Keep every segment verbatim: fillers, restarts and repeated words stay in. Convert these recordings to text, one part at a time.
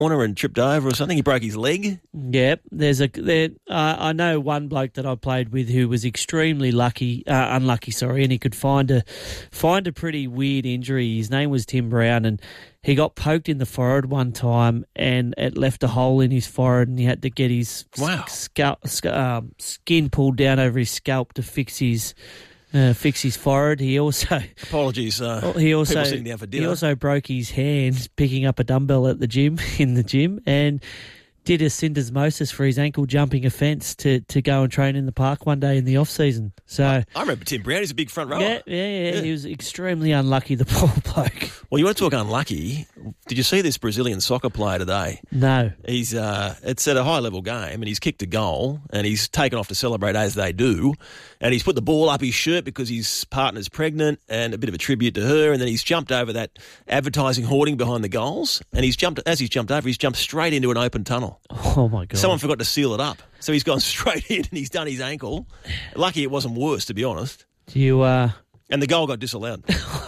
corner and tripped over or something. He broke his leg. Yep. There's a there. Uh, I know one bloke that I played with who was extremely lucky, uh, unlucky, sorry, and he could find a find a pretty weird injury. His name was Tim Brown, and he got poked in the forehead one time, and it left a hole in his forehead, and he had to get his wow. scalp, sc- um, skin pulled down over his scalp to fix his. Uh, fix his forehead. He also apologies. Uh, he also people sitting down for dinner. He also broke his hand picking up a dumbbell at the gym in the gym, and did a syndesmosis for his ankle jumping a fence to, to go and train in the park one day in the off season. So I, I remember Tim Brown. He's a big front rower. Yeah, yeah, yeah, yeah. He was extremely unlucky. The poor bloke. Well, you want to talk unlucky? Did you see this Brazilian soccer player today? No. He's uh, it's at a high level game, and he's kicked a goal, and he's taken off to celebrate as they do, and he's put the ball up his shirt because his partner's pregnant, and a bit of a tribute to her, and then he's jumped over that advertising hoarding behind the goals, and he's jumped as he's jumped over, he's jumped straight into an open tunnel. Oh my God! Someone forgot to seal it up, so he's gone straight in, and he's done his ankle. Lucky it wasn't worse, to be honest. Do you? Uh... And the goal got disallowed.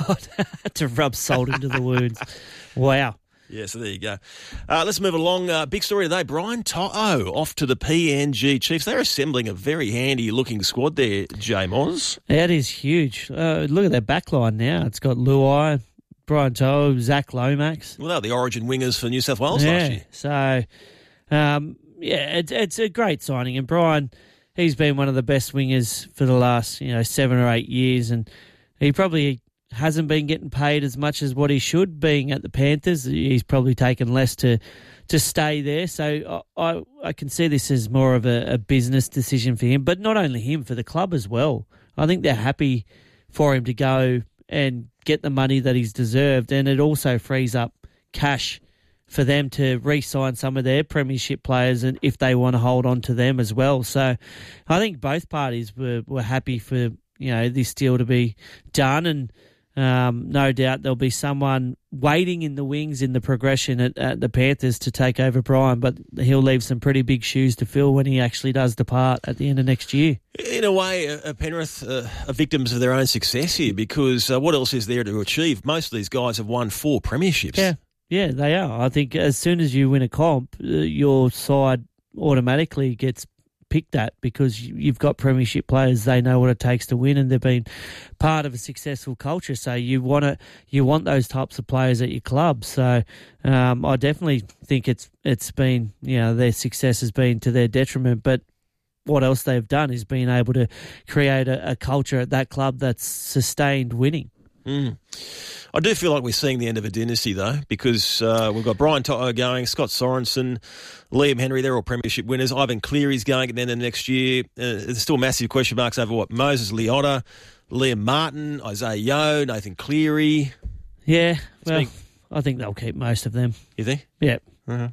To rub salt into the wounds. Wow. Yeah, so there you go. Uh, let's move along. Uh, big story today. Brian To'o off to the P N G Chiefs. They're assembling a very handy-looking squad there, J Moz. That is huge. Uh, look at their backline now. It's got Luai, Brian To'o, Zach Lomax. Well, they were the origin wingers for New South Wales yeah, last year. So, um, yeah, it's, it's a great signing. And Brian, he's been one of the best wingers for the last, you know, seven or eight years. And he probably hasn't been getting paid as much as what he should, being at the Panthers. He's probably taken less to to stay there. So I I, I can see this as more of a, a business decision for him, but not only him, for the club as well. I think they're happy for him to go and get the money that he's deserved, and it also frees up cash for them to re-sign some of their premiership players, and if they want to hold on to them as well. So I think both parties were, were happy for, you know, this deal to be done, and um, no doubt there'll be someone waiting in the wings in the progression at, at the Panthers to take over Brian, but he'll leave some pretty big shoes to fill when he actually does depart at the end of next year. In a way, uh, Penrith uh, are victims of their own success here, because uh, what else is there to achieve? Most of these guys have won four premierships. Yeah, yeah, they are. I think as soon as you win a comp, uh, your side automatically gets picked at, because you've got premiership players. They know what it takes to win, and they've been part of a successful culture. So you want to, you want those types of players at your club. So um, I definitely think it's it's been, you know, their success has been to their detriment. But what else they've done is being able to create a, a culture at that club that's sustained winning. Mm. I do feel like we're seeing the end of a dynasty, though, because uh, we've got Brian To'o going, Scott Sorensen, Liam Henry, they're all premiership winners. Ivan Cleary's going at the end of next year. Uh, there's still massive question marks over what Moses Leota, Liam Martin, Isaiah Yeo, Nathan Cleary. Yeah, well, been... I think they'll keep most of them. You think? Yeah. Uh-huh.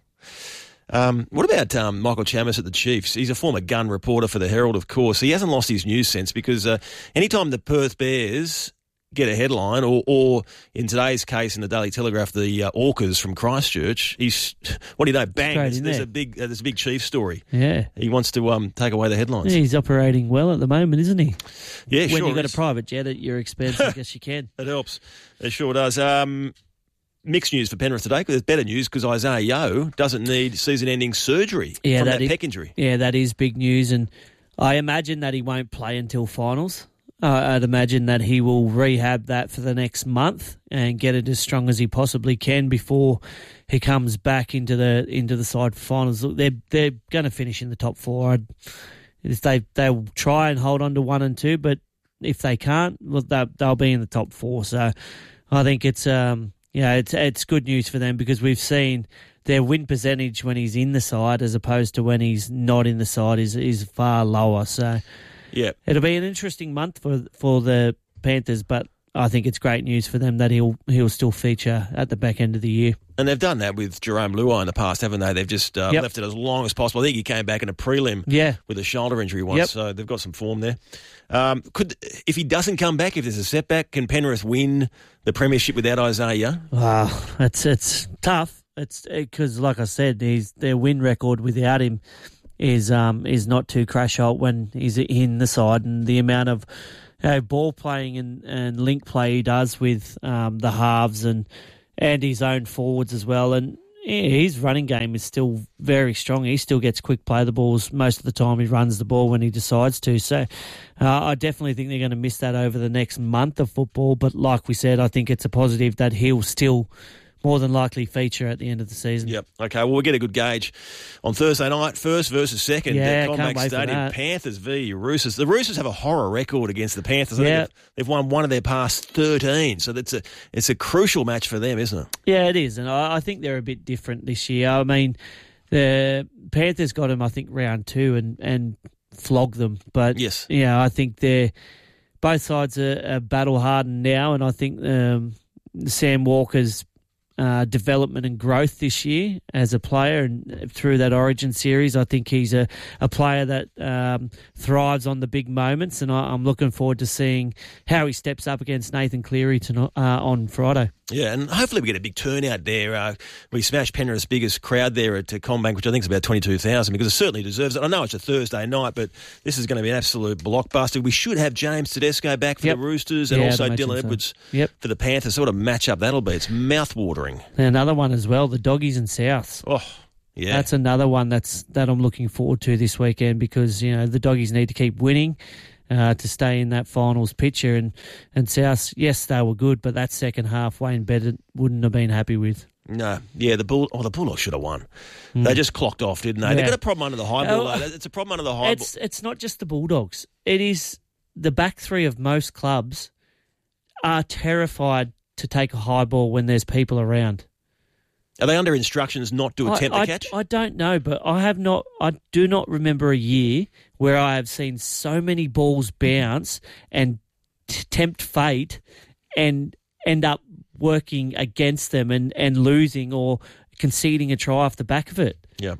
Um, what about um, Michael Chammas at the Chiefs? He's a former gun reporter for the Herald, of course. He hasn't lost his news sense, because uh, anytime the Perth Bears get a headline, or, or in today's case in the Daily Telegraph, the uh, Orcas from Christchurch, he's, what do you know, bang, there's, there's a big uh, there's a big Chiefs story. Yeah. He wants to um, take away the headlines. Yeah, he's operating well at the moment, isn't he? Yeah, when sure. When you've got is. a private jet at your expense, I guess you can. It helps. It sure does. Um, mixed news for Penrith today, because there's better news, because Isaiah Yeo doesn't need season-ending surgery yeah, from that, that is, pec injury. Yeah, that is big news, and I imagine that he won't play until finals. Uh, I'd imagine that he will rehab that for the next month and get it as strong as he possibly can before he comes back into the into the side for finals. Look, they're they're going to finish in the top four. I'd, they they'll try and hold on to one and two, but if they can't, well, they'll, they'll be in the top four. So I think it's um yeah it's it's good news for them, because we've seen their win percentage when he's in the side as opposed to when he's not in the side is is far lower. So. Yeah, it'll be an interesting month for for the Panthers, but I think it's great news for them that he'll he'll still feature at the back end of the year. And they've done that with Jerome Luai in the past, haven't they? They've just uh, yep. left it as long as possible. I think he came back in a prelim yeah. with a shoulder injury once, yep. so they've got some form there. Um, could if he doesn't come back, if there's a setback, can Penrith win the premiership without Isaiah? Wow, it's it's tough. It's because, like I said, he's, their win record without him is um is not too crash out when he's in the side, and the amount of you know, ball playing and, and link play he does with um the halves and and his own forwards as well. And yeah, his running game is still very strong. He still gets quick play the balls. Most of the time he runs the ball when he decides to. So uh, I definitely think they're going to miss that over the next month of football. But like we said, I think it's a positive that he'll still more than likely feature at the end of the season. Yep. Okay, well, we'll get a good gauge on Thursday night. First versus second yeah, at can't CommBank wait for Stadium. that. Panthers v Roosters. The Roosters have a horror record against the Panthers. I Yeah. think they've, they've won one of their past thirteen. So that's a it's a crucial match for them, isn't it? Yeah, it is. And I, I think they're a bit different this year. I mean, the Panthers got them, I think, round two and, and flogged them. But, Yes. yeah, I think they're both sides are, are battle-hardened now. And I think um, Sam Walker's Uh, development and growth this year as a player and through that Origin series. I think he's a, a player that um, thrives on the big moments, and I, I'm looking forward to seeing how he steps up against Nathan Cleary tonight, uh, on Friday. Yeah, and hopefully we get a big turnout there. Uh, we smashed Penrith's biggest crowd there at uh, CommBank, which I think is about twenty-two thousand, because it certainly deserves it. I know it's a Thursday night, but this is going to be an absolute blockbuster. We should have James Tedesco back for Yep. the Roosters and Yeah, also I'd imagine Dylan so. Edwards Yep. for the Panthers. So what a matchup that'll be. It's mouth-watering. And another one as well, the Doggies and Souths. Oh, yeah. That's another one that's that I'm looking forward to this weekend because, you know, the Doggies need to keep winning uh, to stay in that finals picture. And, and Souths, yes, they were good, but that second half, Wayne Bennett wouldn't have been happy with. No, yeah, the Bull. Oh, the Bulldogs should have won. Mm. They just clocked off, didn't they? Yeah. They've got a problem under the high ball. Oh, though. It's a problem under the high It's ball. it's not just the Bulldogs. It is the back three of most clubs are terrified to take a high ball when there's people around. Are they under instructions not to attempt I, the I, catch? I don't know, but I have not. I do not remember a year where I have seen so many balls bounce and t- tempt fate and end up working against them and, and losing or conceding a try off the back of it. Yeah.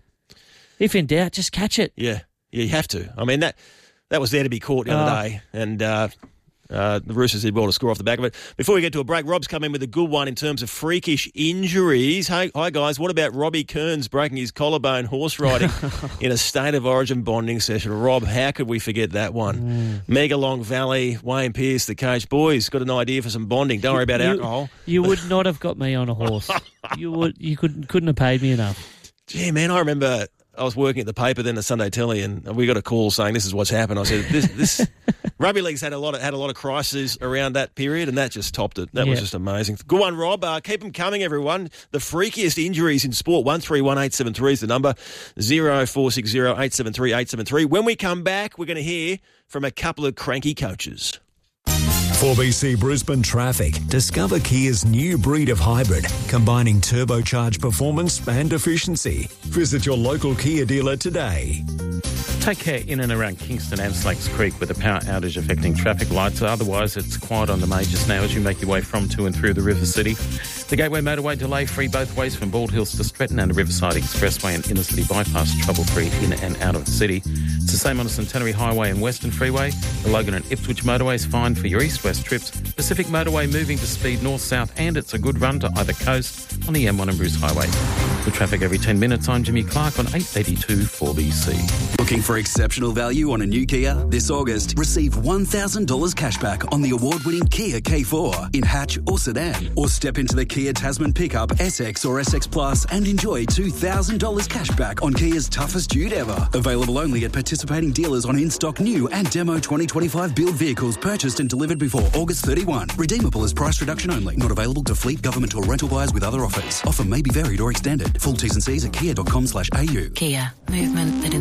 If in doubt, just catch it. Yeah, yeah, you have to. I mean, that that was there to be caught the other Oh. day, and uh, uh, the Roosters did well to score off the back of it. Before we get to a break, Rob's come in with a good one in terms of freakish injuries. Hey, hi, guys. What about Robbie Kearns breaking his collarbone horse riding in a State of Origin bonding session? Rob, how could we forget that one? Mm. Mega Long Valley, Wayne Pearce, the coach. Boys, got an idea for some bonding. Don't worry about You- alcohol. You would not have got me on a horse. You would. You couldn't. Couldn't have paid me enough. Gee, man, I remember I was working at the paper then, the Sunday Telly, and we got a call saying this is what's happened. I said, "This, this rugby league's had a lot of had a lot of crises around that period, and that just topped it. That was Yeah. just amazing. Good one, Rob. Uh, keep them coming, everyone. The freakiest injuries in sport. One three one eight seven three is the number. Zero four six zero eight seven three eight seven three. When we come back, we're going to hear from a couple of cranky coaches. four B C Brisbane Traffic. Discover Kia's new breed of hybrid, combining turbocharged performance and efficiency. Visit your local Kia dealer today. Take care in and around Kingston and Slakes Creek with a power outage affecting traffic lights. Otherwise, it's quiet on the majors now as you make your way from, to and through the River City. The Gateway Motorway delay free both ways from Bald Hills to Stretton, and the Riverside Expressway and Inner City Bypass trouble-free in and out of the city. It's the same on the Centenary Highway and Western Freeway. The Logan and Ipswich Motorway is fine for your east-west trips. Pacific Motorway moving to speed north-south, and it's a good run to either coast on the M one and Bruce Highway. Good traffic every ten minutes. I'm Jimmy Clark on eight eighty-two four B C. Looking for exceptional value on a new Kia? This August, receive one thousand dollars cashback on the award-winning Kia K four in hatch or sedan. Or step into the Kia Tasman pickup S X or S X Plus and enjoy two thousand dollars cashback on Kia's toughest dude ever. Available only at participating dealers on in-stock new and demo twenty twenty-five build vehicles purchased and delivered before August thirty-first. Redeemable as price reduction only. Not available to fleet, government or rental buyers with other offers. Offer may be varied or extended. Full T's and C's at kia dot com slash A U. Kia, movement that